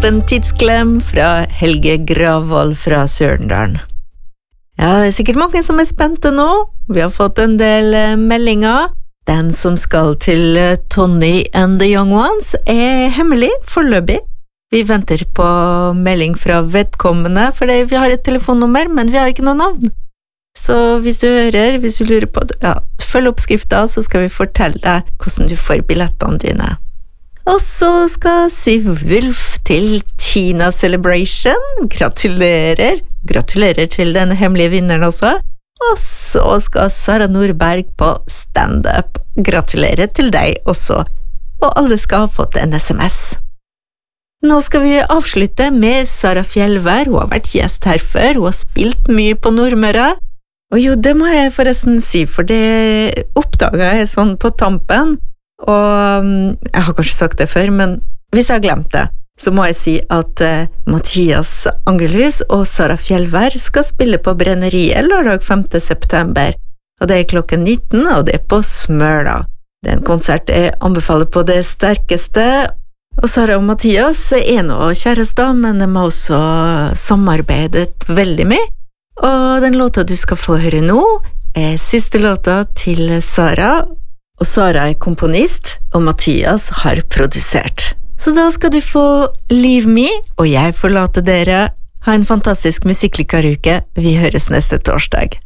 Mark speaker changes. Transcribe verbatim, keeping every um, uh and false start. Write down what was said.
Speaker 1: en tidsklem fra Helge Gravvoll fra Sørendalen. Ja, det er sikkert mange som er spente nå. Vi har fått en del meldinger. Den som skal til Tony and the Young Ones er hemmelig, foreløpig. Vi venter på melding fra vedkommende, for vi har et telefonnummer, men vi har ikke noe navn. Så hvis du hører, hvis du lurer på, ja, følg oppskriften, så skal vi fortelle deg hvordan du får billettene dine. Og så skal Siv Wulf til Tina Celebration. Gratulerer. Gratulerer til den hemmelige vinneren også. Og så skal Sara Nordberg på stand-up. Gratulerer til deg også. Og alle skal ha fått en sms. Nå skal vi avslutte med Sara Fjellvær. Hun har vært gjest her før. Hun har spilt mye på Nordmøre. Og jo, det må jeg forresten si, for det oppdaget jeg sånn på tampen. Og jeg har kanskje sagt det før, men hvis jeg har glemt det, så må jeg si at uh, Mathias Angelhus og Sara Fjellvær skal spille på Brenneriet lørdag femte september. Og det er klokken nitten, og det er på Smøla. Det er en konsert jeg anbefaler på det sterkeste. Og Sara og Mathias er nå kjærester, men de har også samarbeidet veldig mye. Og den låta du skal få høre nå er siste låta til Sara. Og Sara er komponist, og Mathias har produsert. Så da skal du få Leave Me, og jeg forlater dere. Ha en fantastisk musikklykkeuke. Vi høres neste torsdag.